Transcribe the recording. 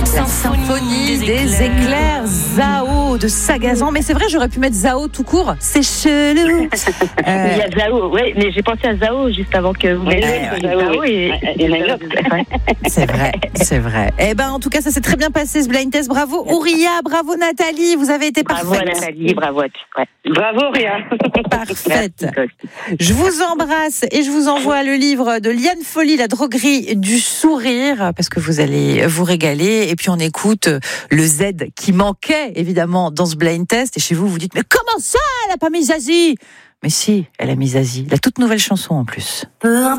La symphonie des éclairs, Zao de Sagazan. Mais c'est vrai, j'aurais pu mettre Zao tout court. C'est chelou. Il y a Zao, oui, mais j'ai pensé à Zao juste avant que vous m'ayez Zao et C'est vrai. Eh ben, en tout cas, ça s'est très bien passé ce blind test. Bravo Ouria, bravo Nathalie, vous avez été parfaite. Bravo Nathalie, bravo. Ouais. Bravo, Ouria. Parfaite. Je vous embrasse et je vous envoie le livre de Liane Folly, La droguerie du sourire, parce que vous allez vous régaler. Et puis on écoute le Z qui manquait évidemment dans ce blind test. Et chez vous, vous dites, mais comment ça, elle a pas mis Zazie? Mais si, elle a mis Zazie, la toute nouvelle chanson en plus.